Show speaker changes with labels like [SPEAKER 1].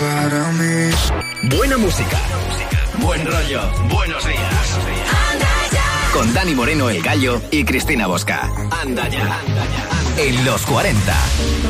[SPEAKER 1] para mí.
[SPEAKER 2] Buena música, buen rollo, buenos días. Con Dani Moreno, El Gallo y Cristina Bosca. Anda ya, en los 40.